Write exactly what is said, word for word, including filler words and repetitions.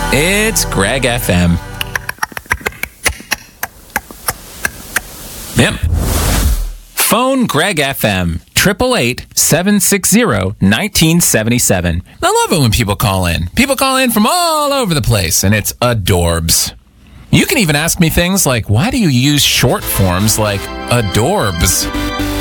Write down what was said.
It's Greg F M. Yep. Phone Greg F M. Triple eight seven six zero nineteen seventy seven. I love it when people call in. People call in from all over the place, and it's adorbs. You can even ask me things like, why do you use short forms like adorbs?